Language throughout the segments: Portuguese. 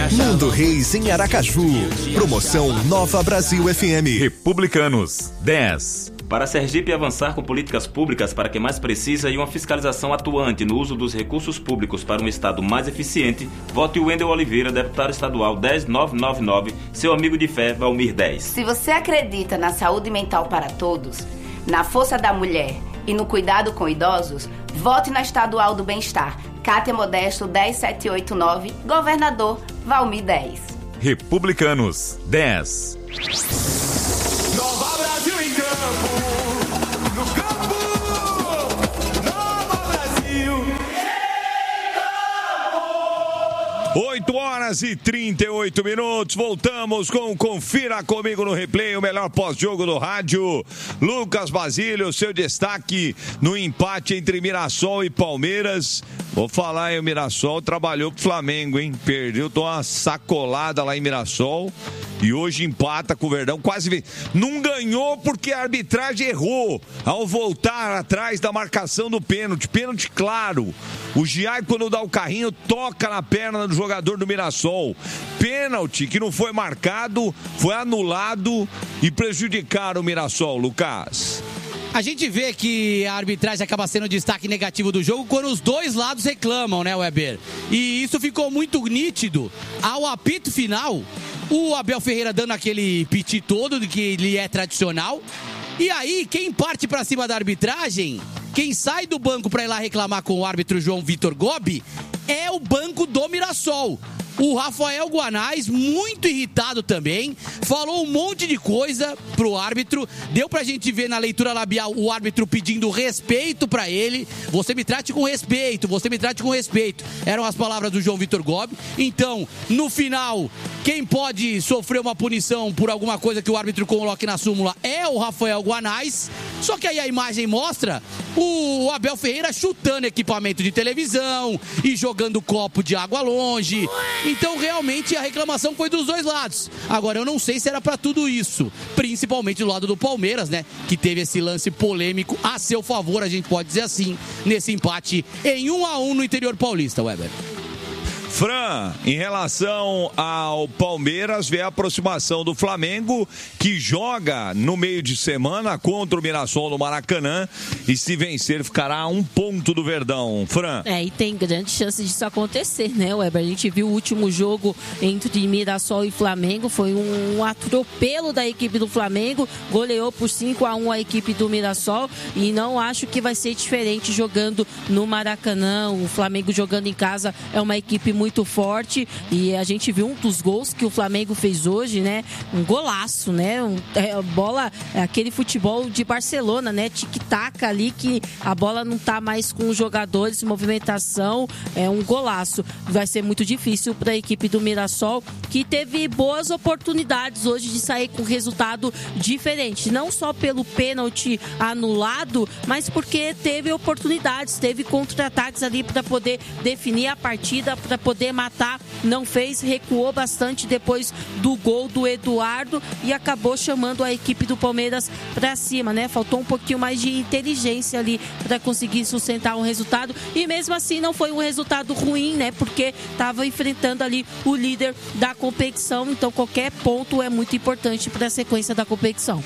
Nando Reis em Aracaju. Promoção Nova Brasil FM. Republicanos, 10. Para Sergipe avançar com políticas públicas para quem mais precisa e uma fiscalização atuante no uso dos recursos públicos para um Estado mais eficiente, vote Wendel Oliveira, deputado estadual 10999, seu amigo de fé, Valmir 10. Se você acredita na saúde mental para todos, na força da mulher e no cuidado com idosos, vote na Estadual do Bem-Estar, Cátia Modesto 10789, governador Valmir 10. Republicanos, 10. Nova Brasil em campo, no campo, Nova Brasil. 8h38. Voltamos com Confira Comigo no Replay, o melhor pós-jogo do rádio. Lucas Basílio, seu destaque no empate entre Mirassol e Palmeiras. Vou falar, hein, o Mirassol trabalhou pro Flamengo, hein? Perdeu, tô uma sacolada lá em Mirassol. E hoje empata com o Verdão, quase não ganhou porque a arbitragem errou ao voltar atrás da marcação do pênalti. Pênalti claro. O Giai, quando dá o carrinho, toca na perna do jogador do Mirassol. Pênalti que não foi marcado, foi anulado e prejudicaram o Mirassol, Lucas. A gente vê que a arbitragem acaba sendo o destaque negativo do jogo quando os dois lados reclamam, né, Weber? E isso ficou muito nítido ao apito final. O Abel Ferreira dando aquele piti todo de que ele é tradicional. E aí, quem parte pra cima da arbitragem, quem sai do banco pra ir lá reclamar com o árbitro João Vitor Gobi, é o banco do Mirassol. O Rafael Guanais, muito irritado também, falou um monte de coisa pro árbitro. Deu pra gente ver na leitura labial o árbitro pedindo respeito pra ele. Você me trate com respeito, você me trate com respeito. Eram as palavras do João Vitor Gobi. Então, no final, quem pode sofrer uma punição por alguma coisa que o árbitro coloque na súmula é o Rafael Guanais. Só que aí a imagem mostra o Abel Ferreira chutando equipamento de televisão e jogando copo de água longe. Então, realmente, a reclamação foi dos dois lados. Agora, eu não sei se era pra tudo isso. Principalmente do lado do Palmeiras, né? Que teve esse lance polêmico a seu favor, a gente pode dizer assim, nesse empate em 1-1 no interior paulista, Weber. Fran, em relação ao Palmeiras, vê a aproximação do Flamengo, que joga no meio de semana contra o Mirassol no Maracanã, e se vencer ficará a 1 ponto do Verdão. Fran. E tem grande chance disso acontecer, né, Weber? A gente viu o último jogo entre Mirassol e Flamengo, foi um atropelo da equipe do Flamengo, goleou por 5-1 a equipe do Mirassol, e não acho que vai ser diferente jogando no Maracanã. O Flamengo jogando em casa é uma equipe muito forte, e a gente viu um dos gols que o Flamengo fez hoje, né? Um golaço, né? Bola, aquele futebol de Barcelona, né? Tic-tac ali, que a bola não tá mais com os jogadores, movimentação, é um golaço. Vai ser muito difícil para a equipe do Mirassol, que teve boas oportunidades hoje de sair com resultado diferente, não só pelo pênalti anulado, mas porque teve oportunidades, teve contra-ataques ali para poder definir a partida, para poder matar, não fez, recuou bastante depois do gol do Eduardo e acabou chamando a equipe do Palmeiras para cima, né? Faltou um pouquinho mais de inteligência ali para conseguir sustentar um resultado, e mesmo assim não foi um resultado ruim, né? Porque estava enfrentando ali o líder da competição, então qualquer ponto é muito importante para a sequência da competição.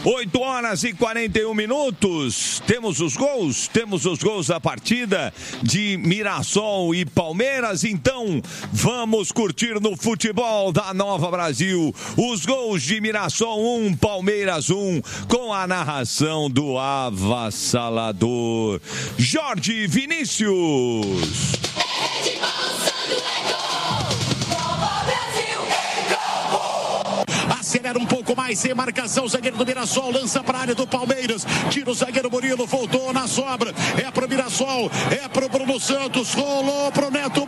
8h41. Temos os gols? Temos os gols da partida de Mirassol e Palmeiras. Então, vamos curtir no futebol da Nova Brasil os gols de Mirassol 1, Palmeiras 1, com a narração do avassalador Jorge Vinícius. Acelera um pouco mais, sem marcação, o zagueiro do Mirassol lança para a área do Palmeiras, tira o zagueiro Murilo, voltou na sobra, é pro Mirassol, é pro Bruno Santos, rolou pro Neto,